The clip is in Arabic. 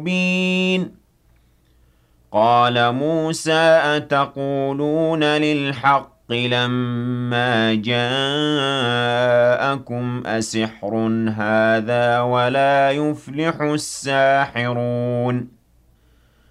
مبين. قال موسى أتقولون للحق لما جاءكم أسحر هذا ولا يفلح الساحرون